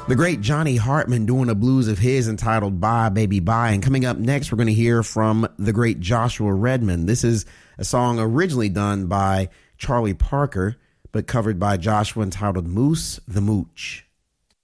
The great Johnny Hartman doing a blues of his entitled Bye Baby Bye. And coming up next, we're going to hear from the great Joshua Redman. This is a song originally done by Charlie Parker, but covered by Joshua, entitled Moose the Mooch.